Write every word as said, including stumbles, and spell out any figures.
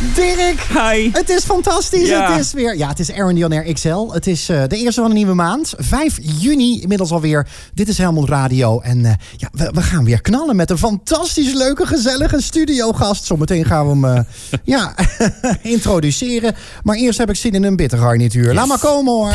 Dirk, Hi. Het is fantastisch. Ja. Het is weer. Ja, het is Aaron Dion Air X L. Het is uh, de eerste van een nieuwe maand. vijf juni inmiddels alweer. Dit is Helmond Radio. En uh, ja, we, we gaan weer knallen met een fantastisch leuke, gezellige studiogast. Zometeen gaan we hem uh, ja, introduceren. Maar eerst heb ik zin in een bittergarnituur. Yes. Laat maar komen hoor.